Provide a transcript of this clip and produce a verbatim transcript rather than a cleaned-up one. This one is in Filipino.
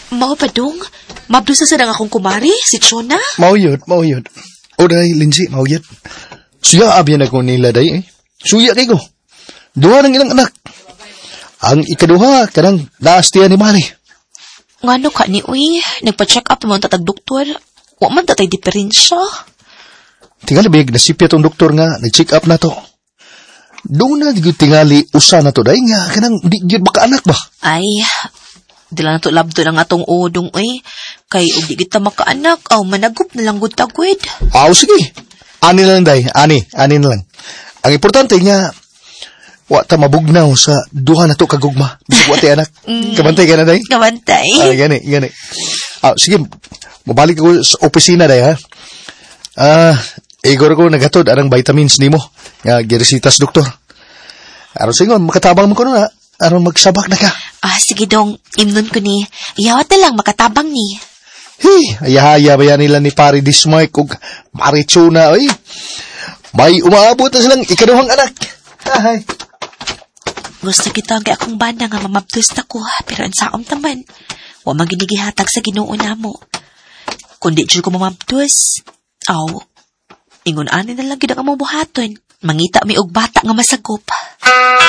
Mao pa dong, mabdusa sa nang akong kumari, si Chona. Mauyod, mauyod. O day, Lindsay, mauyod. Suya abyan ako nila day eh. Suya kay ko. Duha ng ilang anak. Ang ikaduha, kanang naastiyan ni Mari. Ngano ka ni, uy, nagpa-check up naman tatag doktor. Wa man tatay diferensya. Tingali big, nasipya tong doktor nga, nag-check up na to. Doon na, di tingali, usa na to day nga, kanang di gyud baka anak ba? Ay, di lang na to labdo ng atong udong, uy. Kay, ug di kita makaanak, aw, managup na lang gud-tagwid. Aw, sige. Ani na lang day, ani, ani na lang. Ang importante nga, wa ta mabugnaw sa duha na to kagugma. Bisag wa tay anak. Kabantay ka na day? Kabantay. Ah, gani, gani. Ah, sige, mabalik ako sa opisina day ha. Ah, igor ko nagatod arang vitamins nimo. Nga giresitas doktor. Aron singon makatabang mo kuno na. Aron magsabak na ka. Ah, sige dong, imnon ko ni. Iyawat na lang, makatabang ni. Hey, ayahaya ba yan nila ni Pari Dismark kung Marichuna, oy. May umaabot na silang ikaduhang anak. Ay. Gusto kita kay akong banda nga mamabdos na ko, pero ang saom taman. Wa man ginigihatag sa Ginoo namo. Kundi jud ko mamabdos. Aw, ingon ani na lang gid ang among buhaton. Mangita mi og bata nga masagop.